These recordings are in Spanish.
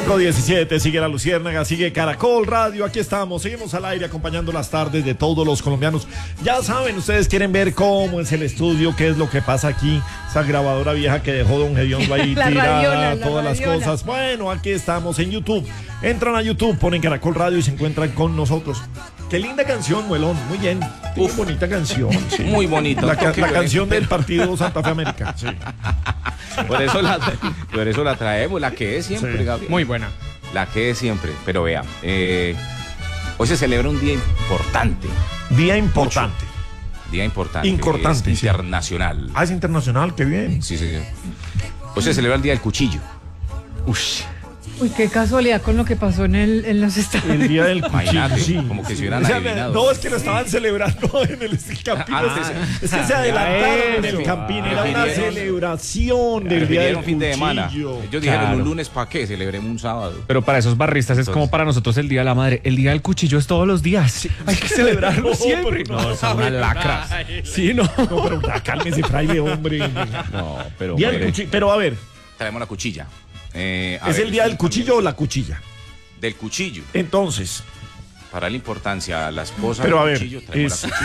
5:17, sigue La Luciérnaga, sigue Caracol Radio, aquí estamos, seguimos al aire acompañando las tardes de todos los colombianos. Ya saben, ustedes quieren ver cómo es el estudio, qué es lo que pasa aquí, esa grabadora vieja que dejó don Gediondo ahí tirada, todas las cosas. Bueno, aquí estamos en YouTube, entran a YouTube, ponen Caracol Radio y se encuentran con nosotros. Qué linda canción, Muelón, muy bien, muy bonita canción. Sí. Muy bonita. La canción del partido Santa Fe América. Sí. Por eso la traemos, la que es siempre, sí. Gabriel. Muy buena. La que es siempre. Pero vea, hoy se celebra un día importante. Día importante. Día importante. Importante. Es internacional. Ah, es internacional, qué bien. Sí. Hoy se celebra el Día del Cuchillo. Uy, qué casualidad con lo que pasó en los Estados Unidos. El día del cuchillo, sí. Como que se hubieran adivinado. No, es que lo estaban celebrando en el Campín. Es que se adelantaron en el Campín. Era una celebración del día del fin de semana. cuchillo. Ellos dijeron un lunes, ¿para qué? Celebremos un sábado. Pero para esos barristas es como para nosotros el Día de la Madre. El Día del Cuchillo es todos los días. Sí. Hay que celebrarlo siempre. No, son unas lacras. Sí, no. No, pero ya cálmese, fraile, hombre. No, pero... Día del cuchillo, pero a ver. Traemos la cuchilla. ¿Es el día del cuchillo o la cuchilla? Del cuchillo. Entonces, para la importancia, la esposa pero del a cuchillo ver, traemos la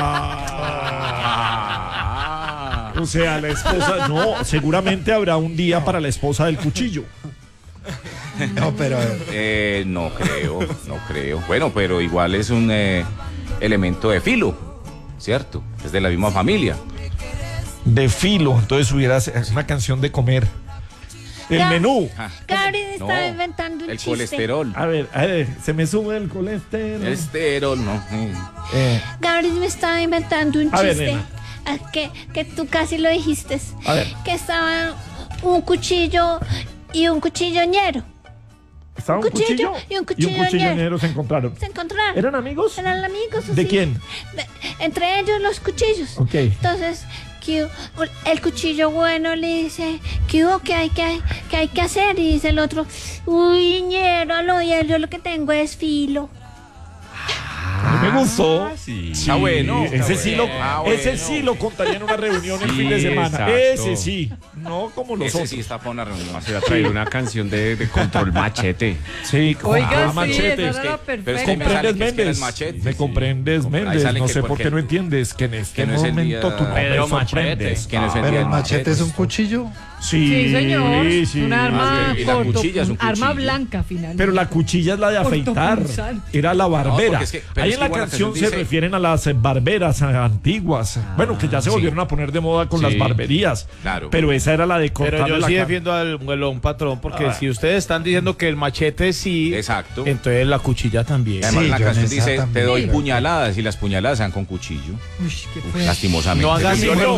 cuchilla. O sea, la esposa, no, seguramente habrá un día para la esposa del cuchillo. No, pero no creo. Bueno, pero igual es un elemento de filo, ¿cierto? Es de la misma familia. De filo, entonces hubiera una canción de comer. El menú. Gabriel está inventando un el chiste. Colesterol. A ver, se me sube el colesterol. Colesterol, no. Gabriel me estaba inventando un A ver, chiste. nena. Que tú casi lo dijiste. A ver. Que estaban un cuchillo y un cuchilloñero. ¿Estaba un cuchillo y un cuchilloñero? Cuchilloñero se encontraron. Se encontraron. ¿Eran amigos? Eran amigos. ¿De sí. quién? Entre ellos los cuchillos. Ok. Entonces, el cuchillo bueno le dice, ¿qué hubo? ¿Qué hay que hacer? Y dice el otro, uy, ñero, yo lo que tengo es filo. Me gustó. Sí. Está bueno. Ese sí lo contaría en una reunión el fin de semana. Exacto. Ese sí. No como los Ese otros. sí está para una reunión. Se va a traer una canción de Control Machete. Sí, Oiga, sí, Machete. esa era pero es perfecta. que me sale ¿Comprendes, que es que era el Méndez? machete, Me sí. comprendes, Ahí Méndez. sale No que sé por porque- qué no entiendes que en este que no es el momento día- tú no Pedro me sorprendes. Que no es el pero día el del machete es un cuchillo. Sí, señor. Sí. Una arma Y la corto, cuchilla es un arma cuchillo. blanca final. Pero la cuchilla es la de afeitar. Cortopunzante. Era la barbera. porque es que- pero Ahí es en que la igual la canción canción se dice- refieren a las barberas antiguas. Bueno, que ya se sí. volvieron a poner de moda con Sí. las barberías. Claro. Pero esa era la de cortarle Pero yo la sí cara. defiendo al muelón, patrón, porque si ustedes están diciendo que el machete sí, Exacto. entonces la cuchilla también. Además, Sí, la yo en canción esa dice, te también. doy puñaladas, y las puñaladas sean con cuchillo. Uy, qué feo. Lastimosamente. No hagas Pero- igual,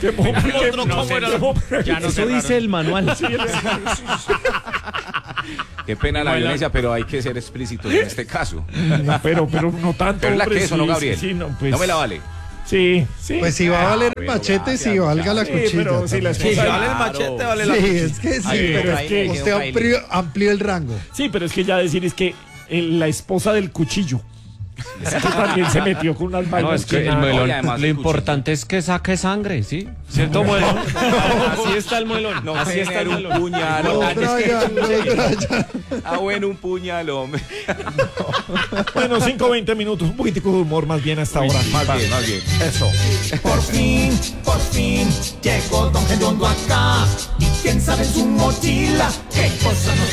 Eso dice el manual. Qué pena la violencia, pero hay que ser explícitos en este caso. Pero no tanto. Pero es la hombre, que eso, ¿no, Gabriel? Sí, no, pues, No me la vale. Sí. Pues si va a valer el bueno, machete, gracias, si valga la Sí, cuchilla. pero si la también. esposa- Si vale el machete, vale la Sí, cuchilla. es que sí, Ay, pero es que usted amplió el rango. Sí, pero es que ya decir es que la esposa del cuchillo. Esa también se metió con unas No, vainas es que el nada. muelón, Oye, además lo el importante es que saque sangre, ¿sí? ¿Cierto, muelón? Así está el muelón. No Así está el un muelón. puñalón. Brian. Bueno, un puñalón. Bueno, 5:20 minutos. Un poquitico de humor más bien hasta ahora. Más bien. Eso. Por fin llegó Don Gediondo acá. Y quién sabe en su mochila qué cosa nos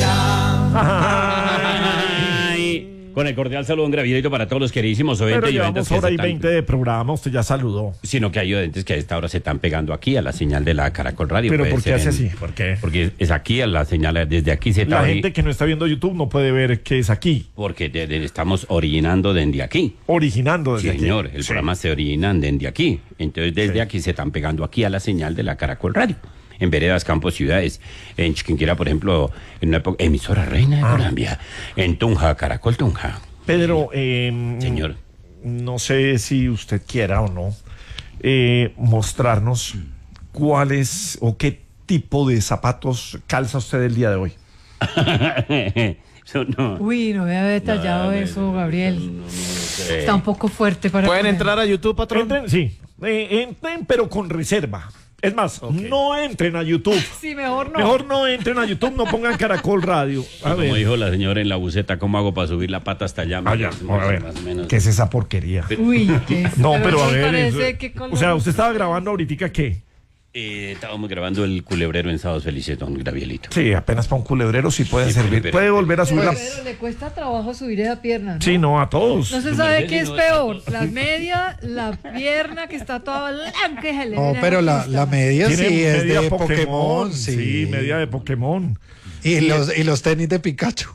traerá. Con el cordial saludo, un gravidito para todos los queridísimos oyentes Pero y oyentas llevamos que hora se y están- 20 de programa. Usted ya saludó. Sino que hay oyentes que a esta hora se están pegando aquí a la señal de la Caracol Radio. Pero Puede ¿por qué ser hace en- así? ¿Por qué? Porque es aquí a la señal, desde aquí se La está gente que no está viendo YouTube no puede ver que es aquí. porque estamos originando desde aquí. Originando desde aquí. Señor, el Sí. programa se originan desde aquí. Entonces desde aquí se están pegando aquí a la señal de la Caracol Radio. En veredas, campos, ciudades, en Chiquinquirá, por ejemplo, en una época, emisora reina de Colombia, en Tunja, Caracol Tunja. Pedro, Señor. no sé si usted quiera o no mostrarnos cuáles o qué tipo de zapatos calza usted el día de hoy. Eso no. Uy, no había detallado eso, Gabriel. Está un poco fuerte para ¿Pueden poner. entrar a YouTube, patrón? Entren, sí, entren, pero con reserva. Es más, no entren a YouTube. Sí, mejor no. Mejor no entren a YouTube, no pongan Caracol Radio. A Como ver. dijo la señora en la buceta, ¿cómo hago para subir la pata hasta allá? Allá, a ver. Más o menos. ¿Qué es esa porquería? Uy, ¿qué es? No, pero a me ver. parece eso- que con o sea, los- usted estaba grabando ahorita ¿qué? Estábamos grabando el culebrero en Sábados Felices, don Gabrielito. Sí, apenas para un culebrero sí puede servir. pero- Puede volver a subir la. Pero le cuesta trabajo subir esa pierna, ¿no? Sí, no, a todos. No se sabe qué es peor, la media, la pierna que está toda blanca y se le No, ve pero la costado. media Tiene sí es media de Pokémon. Sí, media de Pokémon. Y los tenis de Pikachu.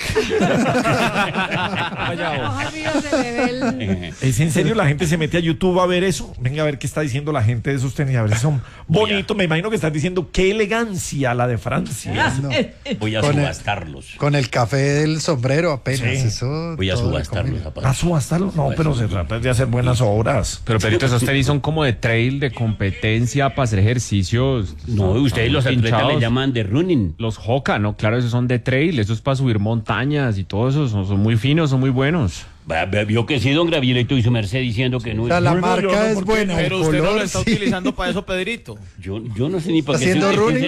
Más arriba se le ve el... ¿Es en serio la gente se mete a YouTube a ver eso? Venga a ver qué está diciendo la gente de esos tenis. A ver si son bonitos. Me imagino que estás diciendo qué elegancia la de Francia. No, Voy a Con el- subastarlos. con el café del sombrero apenas. Sí. Eso Voy a todo subastar le los combina. ¿A zapatos. subastarlo? No, pero se trata de hacer buenas obras. Pero Pedrito, esos tenis son como de trail, de competencia, para hacer ejercicios. No, ustedes los atletas Hinchados. le llaman de running. Los Hoka, ¿no? Claro, esos son de trail, esos es para subir montañas y todo eso, son muy finos, son muy buenos. Vio que sí, don Gabrielito y su merced diciendo que no O sea, es. la Bueno, yo marca no, es porque- buena. Pero el usted no color, lo está sí. utilizando para eso, Pedrito. Yo no sé ni para qué. ¿Haciendo se- running?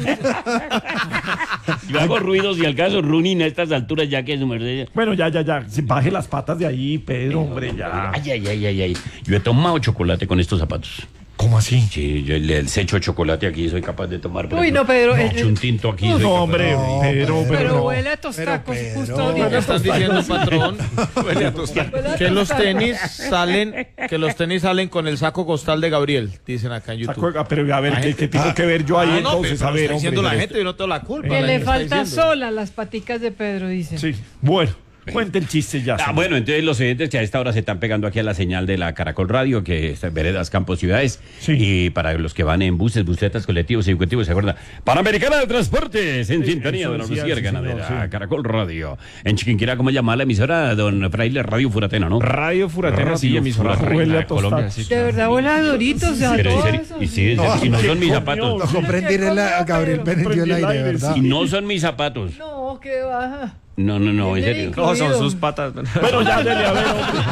Yo hago ruidos y al caso running a estas alturas ya que su merced. Bueno, ya. Sí, baje las patas de ahí, Pedro, hombre, ya. Ay. Yo he tomado chocolate con estos zapatos. ¿Cómo así? Sí, yo les echo chocolate aquí, soy capaz de tomar. por Uy, ejemplo, no, Pedro, echo un tinto aquí. soy No, capaz. hombre, No, Pedro, Pero no. huele a tostacos Pero, justo Pedro, ahorita. Me están diciendo, patrón, Huele a que los tostacos. tenis salen con el saco costal de Gabriel, dicen acá en YouTube. Pero a ver, ¿qué tengo que ver yo ahí Ah, no, entonces? pero A lo ver, está diciendo hombre. la gente, yo no tengo la culpa. Que la le gente está falta diciendo. sola las paticas de Pedro, dice. Sí, bueno, cuente el chiste ya. señor. Bueno, entonces los oyentes que a esta hora se están pegando aquí a la señal de la Caracol Radio, que es Veredas Campos Ciudades. Sí. Y para los que van en buses, busetas, colectivos y ejecutivos, ¿se acuerdan? Panamericana de Transportes, en sintonía eso de la decía, Luciérnaga sí, de señor, la sí. Caracol Radio. En Chiquinquirá, ¿cómo llama la emisora? Don Fraile Radio Furatena, ¿no? Radio Furatena, sí, Radio emisora Furatena. reina Huele a de Colombia, tostado. sí. De verdad huele a Doritos, o sea, Pero en todo serio, eso. y sí, No, y no son mis ¿qué zapatos. No comprendí Gabriel prendió el aire, ¿verdad? Y no son mis zapatos. No, qué baja. No, en serio. No, son sus patas. Bueno, ya, dele, a ver, hombre.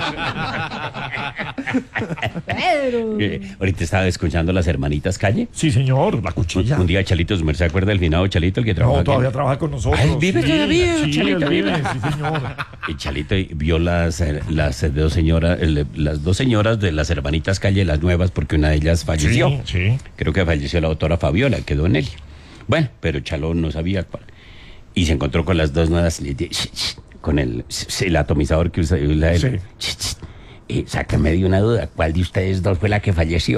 Pedro. Ahorita estaba escuchando las hermanitas Calle. Sí, señor, la cuchilla. Un día Chalito, ¿me se acuerda del finado Chalito, el que trabajó No, aquí? todavía trabaja con nosotros. Ah, ¿él vive Sí, todavía, Sí, Chalito, él vive, vive. sí, señor. Y Chalito vio las dos señoras de las hermanitas Calle, las nuevas, porque una de ellas falleció. Sí. Creo que falleció la doctora Fabiola, quedó en él. Bueno, pero Chalón no sabía cuál. Y se encontró con las dos nuevas, y le dijo, con el atomizador que usa él. Sí. Sácame de una duda, ¿cuál de ustedes dos fue la que falleció?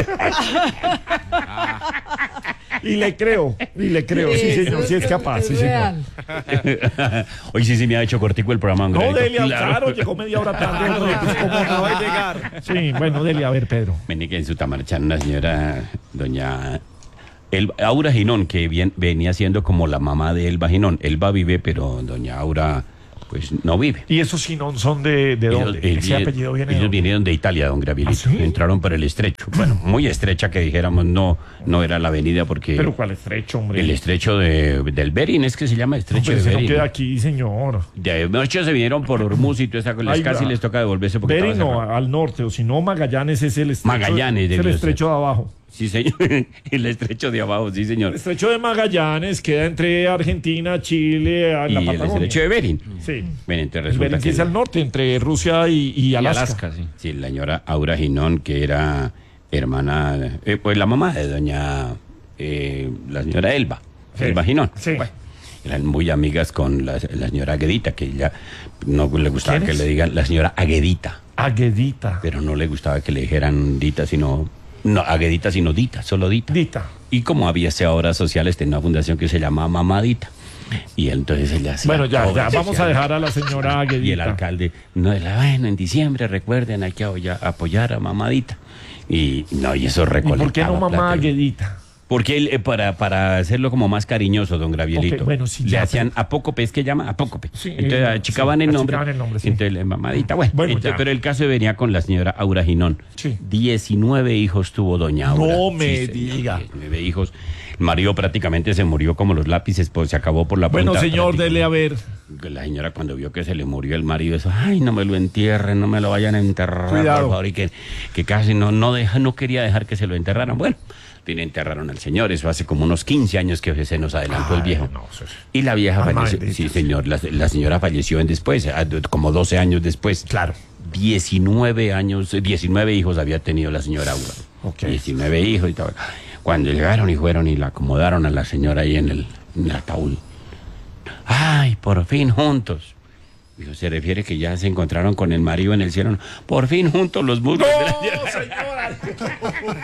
Y le creo, sí, señor, sí es capaz, sí, señor. real. Hoy sí me ha hecho cortico el programa. No, Angelito. dele, claro, llegó media hora tarde. hombre, pues, ¿cómo no va a llegar? Sí, bueno, dele, a ver, Pedro. Vení que en su tamarchán una señora, doña Aura Ginón, que venía siendo como la mamá de Elba Ginón. Elba vive, pero doña Aura, pues no vive. ¿Y esos Sinón son de dónde? Ese apellido viene de ellos dónde? vinieron de Italia, don Gravilito. ¿Ah, sí? Entraron por el estrecho. Bueno, muy estrecha que dijéramos, no era la avenida porque... Pero ¿cuál estrecho, hombre? El estrecho del Bering, es que se llama estrecho Hombre, de ese no Bering. queda aquí, señor. De noche se vinieron por Hormuz y toda esa cosa. Ay, Casi va. les toca devolverse porque Bering estaba no, cerrado. al norte, o si no, Magallanes es el estrecho. Magallanes es el debió estrecho ser. de abajo. Sí, señor. El estrecho de abajo, sí, señor. El estrecho de Magallanes queda entre Argentina, Chile, en Y la el Patagonia. estrecho de Bering. Sí. Bueno, entonces El resulta Bering sí que... es al norte, entre Rusia y Alaska. Alaska, sí. Sí, la señora Aura Ginón, que era hermana, pues la mamá de doña, la señora Elba, Sí. Elba Ginón. Sí. Bueno, eran muy amigas con la señora Aguedita, que ella no le gustaba ¿Quién que es? le digan la señora Aguedita, Aguedita. pero no le gustaba que le dijeran Dita, sino, no, Aguedita, sino Dita, solo Dita. Dita. Y como había ahora sociales, tenía una fundación que se llamaba Mamadita. Y entonces ella hacía Bueno, ya, obras vamos a sociales. dejar a la señora Aguedita. Y el alcalde, bueno, en diciembre recuerden, hay que apoyar a Mamadita. Y no, y eso ¿Y recolectaba por qué no mamá plata. Aguedita? Porque él, para hacerlo como más cariñoso, don Gravielito, Ok, bueno, sí, le ya, hacían apócope, es que llama apócope. Sí, Entonces achicaban sí, el nombre. achicaban el nombre, sí. Entonces, Mamadita, bueno, Bueno, entonces, ya. pero el caso venía con la señora Aura Ginón. Sí. 19 hijos tuvo doña Aura. No me señor, diga. 19 hijos. El marido prácticamente se murió como los lápices, pues se acabó por la Bueno, punta señor, prácticamente. dele a ver. la señora cuando vio que se le murió el marido, eso, ay, no me lo entierren, no me lo vayan a enterrar, Cuidado. por favor, y que casi no quería dejar que se lo enterraran. Bueno, le enterraron al señor, eso hace como unos 15 años que se nos adelantó el viejo. no, eso es- Y la vieja Ay, falleció, maldito. sí señor, la señora falleció después, como 12 años después. Claro. 19 hijos había tenido la señora Aura. Ok. 19 hijos y todo. Cuando llegaron y fueron y la acomodaron a la señora ahí en el ataúd. Ay, por fin juntos. Dijo, se refiere que ya se encontraron con el marido en el cielo. Por fin juntos los muslos de la No, señora.